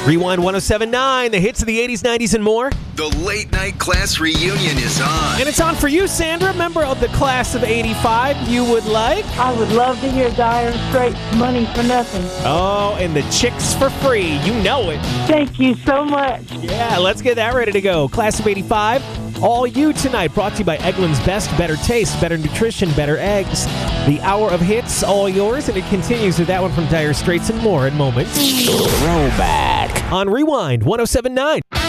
Rewind 1079, the hits of the 80s, 90s, and more. The Late Night Class Reunion is on. And it's on for you, Sandra, member of the class of 85. You would like? I would love to hear Dire Straits' Money for Nothing. Oh, and the Chicks for Free. You know it. Thank you so much. Yeah, let's get that ready to go. Class of 85, all you tonight. Brought to you by Eggland's Best, better taste, better nutrition, better eggs. The hour of hits, all yours, and it continues with that one from Dire Straits and more in moments. Throwback. On Rewind 1079.